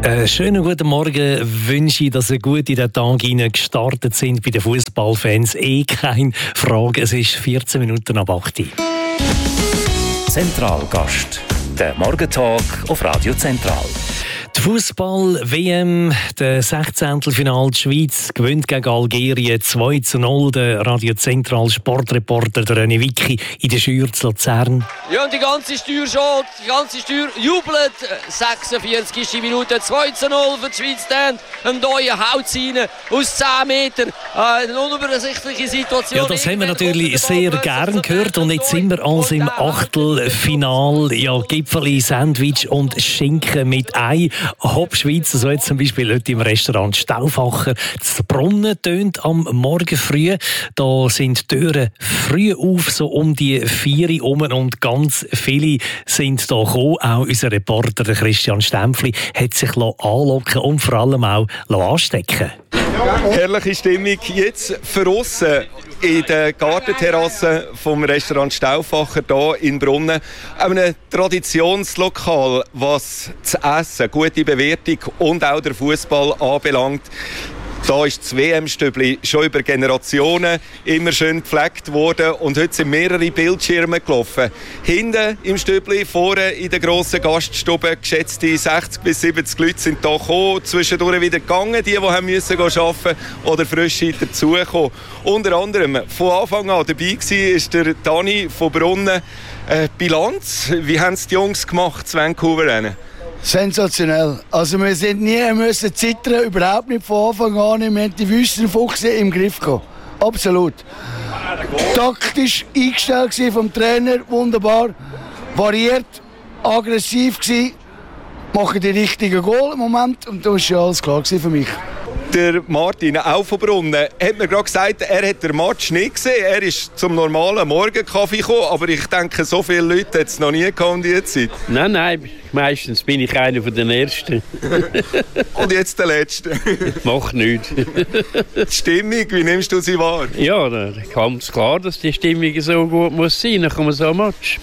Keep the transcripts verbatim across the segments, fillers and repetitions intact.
Einen schönen guten Morgen wünsche ich, dass Sie gut in den Tag hinein gestartet sind bei den Fußballfans. Eh keine Frage, es ist vierzehn Minuten ab acht Uhr. Zentralgast, der Morgentalk auf Radio Zentral. Die Fußball-W M, der Sechzehntelfinale. Die Schweiz gewinnt gegen Algerien zwei zu null. Der Radio Zentral Sportreporter der René Wicki in der Schür zu Luzern. Ja, und die ganze Steuer schon, die ganze Steuer jubelt. sechsundvierzigste Minute, zwei zu null für die Schweiz. Dann ein neuer haut rein aus zehn Metern. Äh, eine unübersichtliche Situation. Ja, das haben wir natürlich sehr gern gehört. Und jetzt sind wir also im Achtelfinal. Ja, Gipfeli, Sandwich und Schinken mit Ei. Hopp Schweiz, so jetzt zum Beispiel heute im Restaurant Stauffacher. Das Brunnen tönt am Morgen früh. Da sind die Türen früh auf, so um die vier Uhr um, und ganz viele sind da gekommen. Auch unser Reporter Christian Stempfli hat sich anlocken und vor allem auch anstecken. Herrliche Stimmung jetzt für uns in der Gartenterrasse vom Restaurant Stauffacher hier in Brunnen. Ein Traditionslokal, was das Essen, gute Bewertung und auch der Fußball anbelangt. Da ist das W M-Stübli schon über Generationen immer schön gepflegt worden und heute sind mehrere Bildschirme gelaufen. Hinten im Stübli, vorne in der grossen Gaststube, geschätzte sechzig bis siebzig Leute sind hier gekommen, zwischendurch wieder gegangen, die, die haben müssen arbeiten oder frisch dazugekommen. Unter anderem von Anfang an dabei war ist der Dani von Brunnen. Äh, Bilanz, wie haben es die Jungs gemacht, das Vancouver-Rennen? Sensationell. Also wir sind nie müssen zittern, überhaupt nicht von Anfang an. Wir haben die Wüstenfuchse im Griff gehabt. Absolut. Taktisch eingestellt vom Trainer, wunderbar. Variiert, aggressiv gsi, machen die richtigen Goal im Moment und das war ja alles klar für mich. Der Martin, auch von Brunnen, hat mir gerade gesagt, er hat den Match nicht gesehen. Er ist zum normalen Morgenkaffee gekommen, aber ich denke, so viele Leute hat es noch nie gehabt in dieser Zeit. Nein, nein, meistens bin ich einer von den Ersten. Und jetzt der Letzte. Macht nichts. Die Stimmung, wie nimmst du sie wahr? Ja, da kommt klar, dass die Stimmung so gut muss sein, dann kommt so ein Match.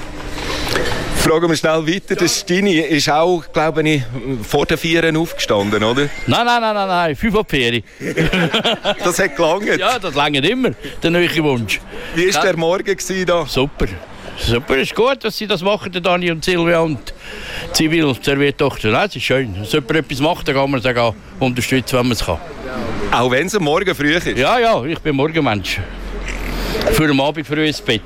Fragen wir schnell weiter. Der Stini ist auch, glaube ich, vor den Vieren aufgestanden, oder? Nein, nein, nein, nein, nein. Fünf ab vier. Das hat gelangt? Ja, das langt immer, der neue Wunsch. Wie war ja. der Morgen da? Super. Super, ist gut, dass sie das machen, der Dani und Silvia und Zivil, Serviertochter. Nein, es ist schön. Wenn jemand etwas macht, dann kann man es auch unterstützen, wenn man es kann. Auch wenn es am Morgen früh ist? Ja, ja, ich bin Morgenmensch. Für den Abend früh ins Bett.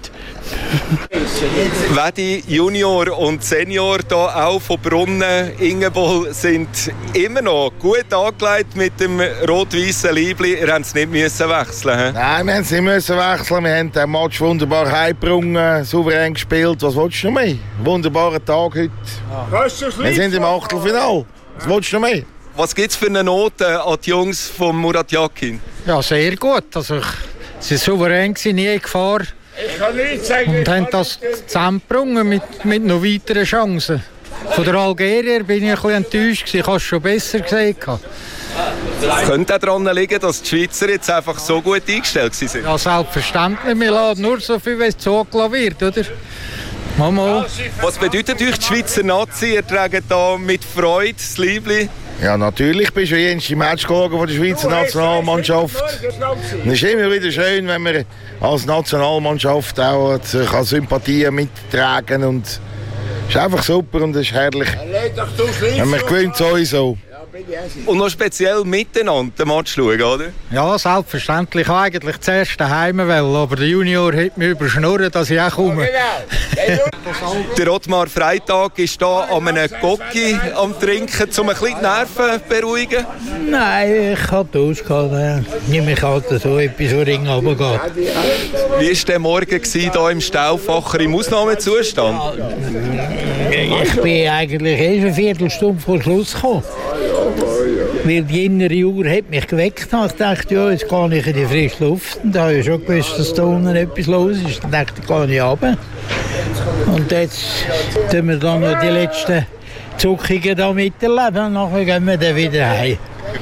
Wedi, Junior und Senior hier auch von Brunnen, Ingebol sind immer noch gut angelegt mit dem rot-weißen Liebli. Ihr habt es nicht müssen wechseln, he? Nein, wir haben es nicht müssen wechseln. Wir haben den Match wunderbar heimgebracht, souverän gespielt. Was willst du noch mehr? Wunderbarer Tag heute. Ja. Wir sind im Achtelfinale. Was willst du noch mehr? Was gibt es für eine Note an die Jungs von Murat Yakin? Ja, sehr gut. Also, sie waren souverän, nie Gefahr. Ich kann nichts sagen. Und haben das zusammengebracht mit, mit noch weiteren Chancen. Von der Algerier bin ich ein bisschen enttäuscht. Ich habe es schon besser gesehen. Es könnte auch daran liegen, dass die Schweizer jetzt einfach so gut eingestellt sind. Ja, selbstverständlich. Wir lassen nur so viel, wie es zugelassen wird, oder? Mama. Was bedeutet euch die Schweizer Nazi? Ihr tragt da mit Freude das Liebli? Ja, natürlich bist du jedes Match von der Schweizer Nationalmannschaft. Es ist immer wieder schön, wenn man als Nationalmannschaft auch kann Sympathien mittragen kann. Es ist einfach super und es ist herrlich. Wenn man gewinnt sowieso. Und noch speziell miteinander den Match schauen, oder? Ja, selbstverständlich. Ich wollte eigentlich zuerst daheim wollen, aber der Junior hat mich überschnurrt, dass ich auch komme. Der Ottmar Freitag ist hier an einem Gocki am Trinken, um ein bisschen die Nerven zu beruhigen. Nein, ich habe ausgehalten. Ich mich halt so etwas, so Ring runtergeht. Wie war der Morgen hier im Stauffacher im Ausnahmezustand? Ich bin eigentlich erst eine Viertelstunde vor Schluss gekommen. Weil die innere Uhr hat mich geweckt. Ich dachte, ja, jetzt gehe ich in die frische Luft. Und da habe ich schon gewusst, dass da unten etwas los ist. Dann dachte ich, gehe ich runter. Und jetzt tun wir dann noch die letzten Zuckungen da miterleben. Und nachher gehen wir dann wieder heim.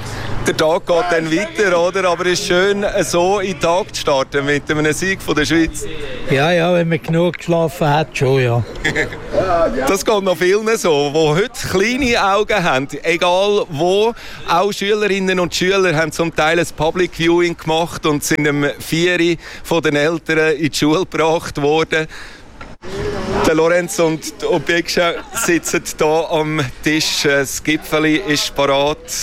Der Tag geht dann weiter, oder? Aber es ist schön, so in den Tag zu starten mit einem Sieg von der Schweiz. Ja, ja, wenn man genug geschlafen hat, schon, ja. Das geht noch vielen so, die heute kleine Augen haben, egal wo. Auch Schülerinnen und Schüler haben zum Teil ein Public Viewing gemacht und sind um vier von den Eltern in die Schule gebracht worden. Der Lorenz und Obiegscha sitzen hier am Tisch. Das Gipfeli ist parat.